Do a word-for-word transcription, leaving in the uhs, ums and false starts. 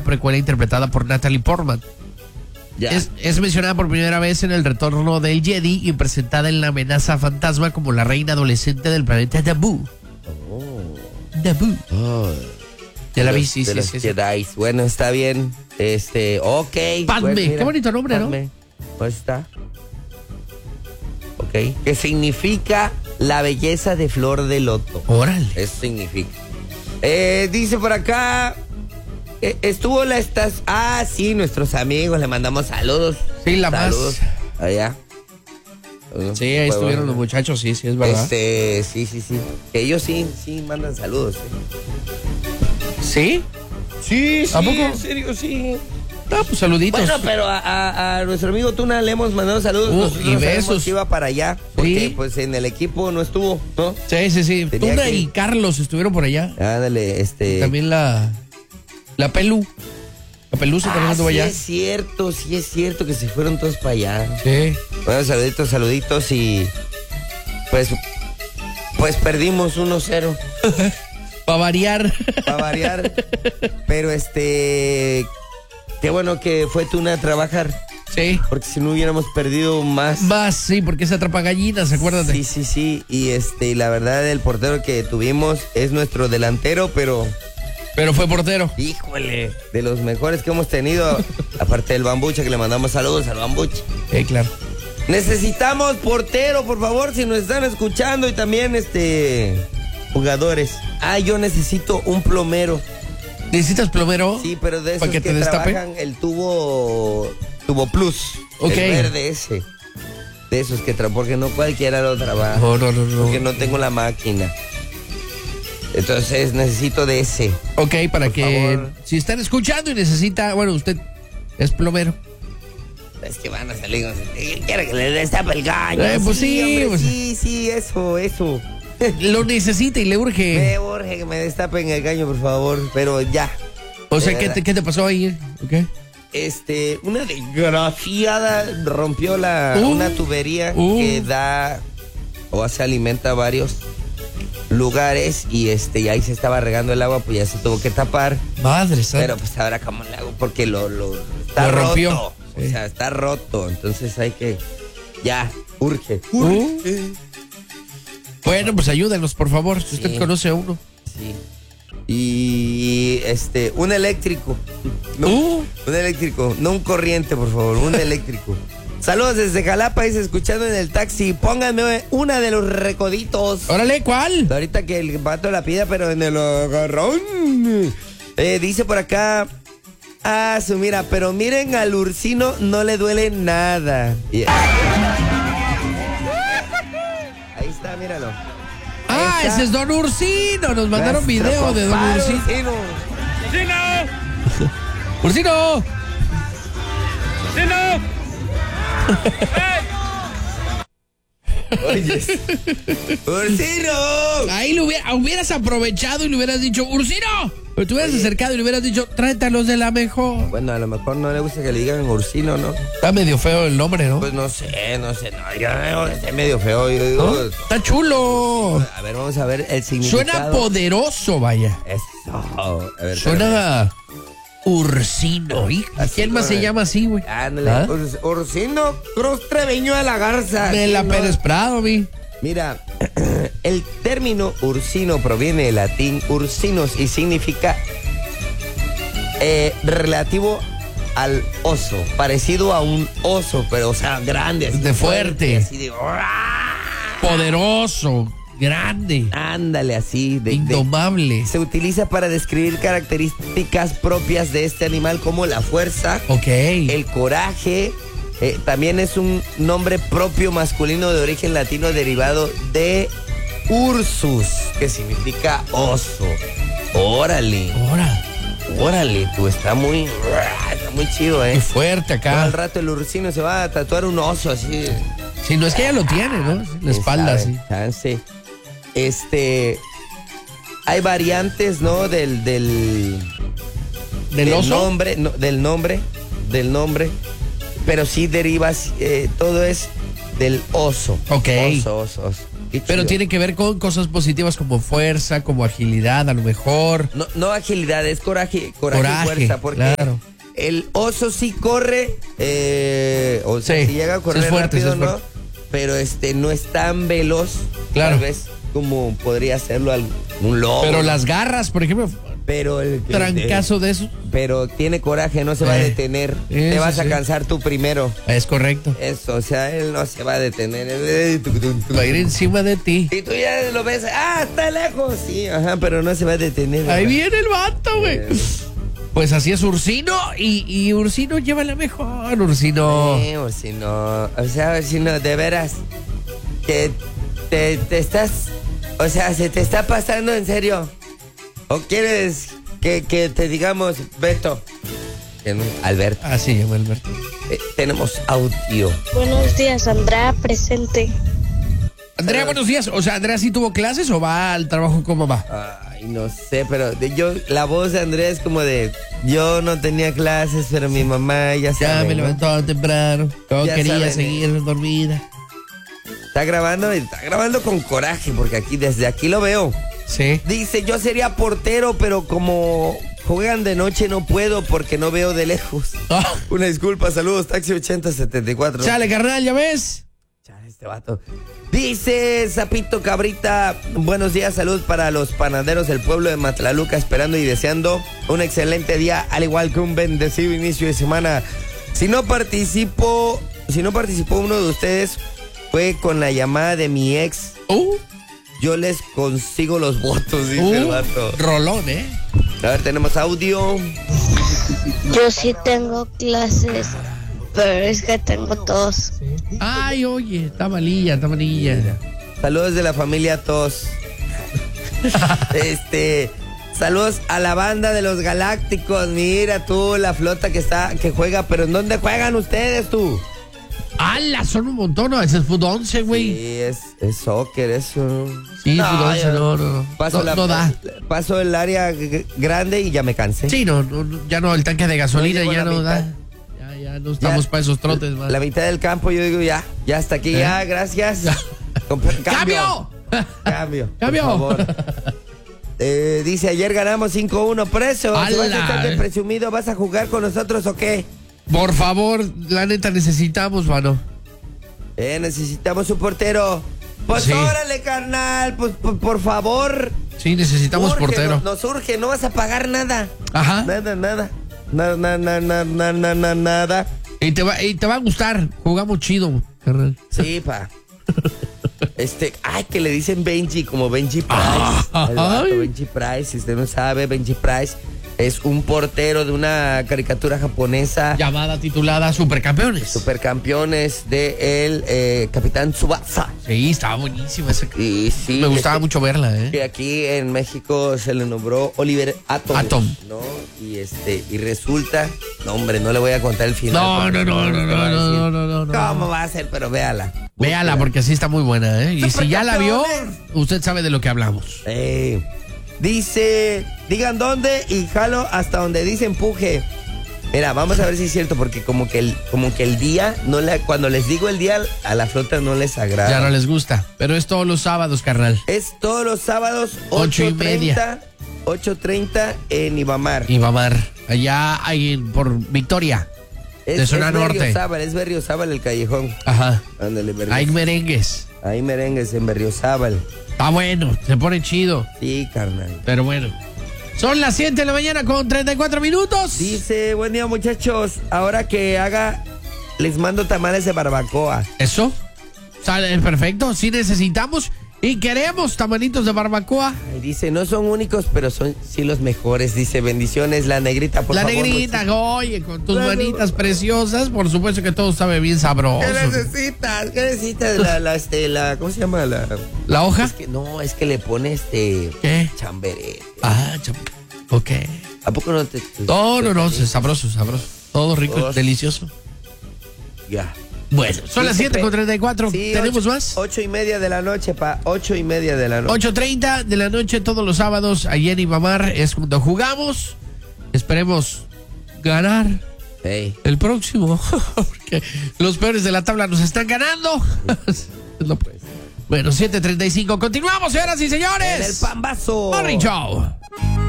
precuela interpretada por Natalie Portman. Ya. Es, es mencionada por primera vez en El Retorno del Jedi y presentada en La Amenaza Fantasma como la reina adolescente del planeta Naboo. Oh. Naboo. Oh. Ya la De vi, los- sí, de sí, los sí, sí. Jedis. Bueno, está bien. Este, ok. Padme, Bueno, mira, qué bonito nombre, ¿no? Padme. Ahí está. Ok. ¿Qué significa la belleza de flor de loto? Órale. Eso significa. Eh, dice por acá. eh, estuvo la estas. Ah, sí, nuestros amigos. Le mandamos saludos. Sí, la más. Saludos. Allá. Sí, ahí Pues, estuvieron bueno. los muchachos, sí, sí, es verdad. Este, sí, sí, sí. Que ellos sí, sí mandan saludos. ¿Sí? Sí, sí. ¿A poco? En serio, sí. Ah, pues saluditos. Bueno, pero a, a- a nuestro amigo Tuna le hemos mandado saludos. Uh, Nosotros y no sabemos besos. que iba para allá. Porque Sí. pues en el equipo no estuvo, ¿no? Sí, sí, sí. Tenía Tuna que- y Carlos estuvieron por allá. Ándale, este. También la. La Pelú. La Pelusa también Ah, anduvo sí allá. es cierto, sí es cierto que se fueron todos para allá. Sí. Bueno, saluditos, saluditos y. Pues. Pues perdimos uno cero. Para variar. Para variar. Pero este. Qué bueno que fue Tuna a trabajar. Sí. Porque si no hubiéramos perdido más. Más, sí, porque es atrapa gallinas, acuérdate. Sí, sí, sí. Y este, la verdad, el portero que tuvimos es nuestro delantero, pero. Pero fue portero. Híjole, de los mejores que hemos tenido. Aparte del Bambucha, que le mandamos saludos al Bambucha. Sí, claro. Necesitamos portero, por favor, si nos están escuchando. Y también, este. Jugadores. Ah, yo necesito un plomero. ¿Necesitas plomero? Sí, pero de esos ¿Para que que, te destape? trabajan el tubo. Tubo Plus. Ok. El verde ese. De esos que trabajan. Porque no cualquiera lo trabaja. No, no, no, no. Porque no tengo la máquina. Entonces necesito de ese. Ok, para Por que favor. si están escuchando y necesita, bueno, usted es plomero. Es que van a salir con... Quiere que le destape el gallo. Eh, pues sí, hombre, pues- sí, sí, eso, eso. Lo necesita y le urge. Me urge que me destapen el gallo, por favor. Pero ya. O sea, de ¿qué verdad. te, ¿qué te pasó ahí? Ok. Este, una desgraciada rompió la, Uh, una tubería uh. que da o se alimenta a varios lugares y este y ahí se estaba regando el agua, pues ya se tuvo que tapar. Madre santa. Pero pues ahora cómo le hago porque lo, lo está Lo rompió. roto. Sí. O sea, está roto, entonces hay que ya urge. Uh. Bueno, pues ayúdenos, por favor, si usted Sí. conoce a uno. Sí. Y este, un eléctrico. No, Uh. Un eléctrico, no un corriente, por favor, un eléctrico. Saludos desde Jalapa, dice, escuchando en el taxi. Pónganme una de los recoditos. Órale, ¿cuál? Ahorita que el vato la pida, pero en el agarrón. Eh, dice por acá. Ah, su mira, pero miren al ursino, no le duele nada. Y- Ahí está, míralo. Ah, Ahí está. ese es Don Ursino. Nos mandaron Nuestro video de Don compadre Ursino. Ursino. ¡Ursino! Oye, Ursino. Ahí lo hubiera- hubieras aprovechado y le hubieras dicho, ¡Ursino! Pero te hubieras acercado y le hubieras dicho, tráete a los de la mejor. Bueno, a lo mejor no le gusta que le digan Ursino, ¿no? Está medio feo el nombre, ¿no? Pues no sé, no sé, no, yo digo que está medio feo, yo digo, ¿No? Está chulo. a ver, vamos a ver el significado. Suena poderoso, vaya. Eso, a ver, Suena Ursino. Hijo, Así, ¿quién más se güey. llama así, güey? ándale, ¿Ah? Urs- Ursino Cruz Treviño de la Garza. De ¿sí, la no? Pérez Prado, mi. Mira, el término ursino proviene del latín ursinus y significa eh, relativo al oso, parecido a un oso, pero o sea, grande, así De fuerte. así de ¡ah! Poderoso, grande, Ándale, así de, de- indomable. se utiliza para describir características propias de este animal como la fuerza, Ok. el coraje. Eh, también es un nombre propio masculino de origen latino derivado de ursus, que significa oso. Órale, Ahora, órale, tú está muy, está muy chido, qué eh. fuerte Todo al acá. rato el ursino se va a tatuar un oso así. Si no es que ella lo tiene, ¿no? La espalda, ¿Quién sí. sabe? Chance. Este, hay variantes, ¿no? Del, del, ¿Del oso? nombre, no, del nombre, del nombre, pero sí derivas, eh, todo es del oso. Ok. Oso, oso, oso. Pero tiene que ver con cosas positivas como fuerza, como agilidad, a lo mejor. No, no agilidad, es coraje, coraje, coraje y fuerza, porque claro. El oso sí corre, eh, o sea, sí, si llega a correr sí fuerte, rápido, sí ¿no? Pero este no es tan veloz, claro. Tal vez como podría hacerlo un lobo. Pero las garras, por ejemplo, pero el trancazo de eso. Pero tiene coraje, no se eh, va a detener. Te vas sí. a cansar tú primero. Es correcto. Eso, o sea, él no se va a detener. Va a ir encima de ti. Y tú ya lo ves, ah, está lejos. Sí, ajá, pero no se va a detener. Ahí ¿verdad? Viene el vato, güey. Eh. Pues así es Ursino y, y Ursino lleva la mejor, Ursino. Sí, Ursino. O sea, Ursino, de veras, que te, te estás, o sea, se te está pasando en serio. ¿O quieres que, que te digamos, Beto? Alberto. Ah, sí, llama Alberto. Eh, tenemos audio. Buenos días, Andrea, presente. Andrea, pero, buenos días. O sea, ¿Andrea sí tuvo clases o va al trabajo? ¿Cómo va? Ay, no sé, pero de, yo, la voz de Andrea es como de, yo no tenía clases, pero mi mamá ya sabe. Ya me levantó ¿no? temprano. Yo ya quería saben, seguir eh. dormida. Está grabando, está grabando con coraje, porque aquí, desde aquí lo veo. Sí. Dice, yo sería portero, pero como juegan de noche no puedo porque no veo de lejos. Oh. Una disculpa, saludos, Taxi ochenta setenta y cuatro. Chale, carnal, ¿ya ves? Chale, este vato. Dice Zapito Cabrita, buenos días, salud para los panaderos del pueblo de Matlaluca, esperando y deseando un excelente día, al igual que un bendecido inicio de semana. Si no participo, si no participó uno de ustedes, fue con la llamada de mi ex. Uh. Yo les consigo los votos, dice uh, el vato. Rolón, ¿eh? A ver, tenemos audio. Yo sí tengo clases, pero es que tengo tos. Ay, oye, está malilla, está malilla. Saludos de la familia Tos. este, saludos a la banda de los Galácticos. Mira tú, la flota que está, que juega, pero ¿en dónde juegan ustedes tú? ¡Hala! Son un montón, ¿no? Ese es fútbol once, güey. Sí, es, es soccer, eso. Sí, no, fútbol once, no, no. Paso, no, la, no da. Paso el área grande y ya me cansé. Sí, no, no ya no, el tanque de gasolina no ya no mitad. Da. Ya, ya no estamos para esos trotes, man. La mitad del campo, yo digo, ya, ya hasta aquí, ¿eh? Ya, gracias. Cambio. ¡Cambio! Cambio. ¡Cambio! Por favor. Eh, dice, ayer ganamos cinco uno, preso. Si vas a estar de presumido, ¿vas a jugar con nosotros o qué? Por favor, la neta necesitamos, mano. Eh, necesitamos un portero. Pues sí. Órale, carnal, pues por, por favor. Sí, necesitamos urge, portero. Nos, nos urge, no vas a pagar nada. Ajá. Nada, nada. Nada, nada, nada, nada, nada, nada. Y te va, y te va a gustar, jugamos chido, carnal. Sí, pa. Este, ay, que le dicen Benji, como Benji Price. El vato, Benji Price, si usted no sabe, Benji Price es un portero de una caricatura japonesa llamada, titulada Supercampeones. Supercampeones de el eh, Capitán Tsubasa. Sí, estaba buenísima esa. Y sí, me gustaba que, mucho verla, ¿eh? Que aquí en México se le nombró Oliver Atom. Atom. ¿No? Y este, y resulta, no hombre, no le voy a contar el final. No, no, no, no, no, no, no, no, no. ¿Cómo va a ser? Pero véala. Véala, porque así está muy buena, ¿eh? Y si ya la vio, usted sabe de lo que hablamos. Eh. Dice, digan dónde y jalo hasta donde dice empuje. Mira, vamos a ver si es cierto, porque como que el, como que el día, no la, cuando les digo el día, a la flota no les agrada. Ya no les gusta, pero es todos los sábados, carnal. Es todos los sábados, ocho y media. ocho treinta en Ibamar. Ibamar, allá hay por Victoria, es, de zona es norte. Berriozábal, es Berriozábal el callejón. Ajá. Ándale, hay merengues. Hay merengues en Berriozábal. Está bueno, se pone chido. Sí, carnal. Pero bueno. Son las siete de la mañana con treinta y cuatro minutos. Dice, buen día muchachos, ahora que haga, les mando tamales de barbacoa. ¿Eso? Sale perfecto, sí necesitamos y queremos tamalitos de barbacoa. Ay, dice, no son únicos, pero son sí los mejores. Dice, bendiciones, la negrita, por la favor. La negrita, muchachos. Oye, con tus claro. manitas preciosas, por supuesto que todo sabe bien sabroso. ¿Qué necesitas? ¿Qué necesitas? La, la, este, la, ¿cómo se llama? La, ¿La hoja? Es que, no, es que le pone este... ¿Qué? Chamberete. Ah, chamberete. Ok. ¿A poco no te...? te no, no, no, es sabroso, sabroso. Todo rico, Todos. delicioso. Ya. Bueno, son las siete con treinta y cuatro. Sí, ¿tenemos ocho, más? Ocho y media de la noche, pa. Ocho y media de la noche. Ocho treinta de la noche todos los sábados. Allí en Ibamar es cuando jugamos. Esperemos ganar hey. el próximo. Porque los peores de la tabla nos están ganando. No, pues. Bueno, siete treinta y cinco. Continuamos, señoras y señores. En el Pambazo. Morning Show.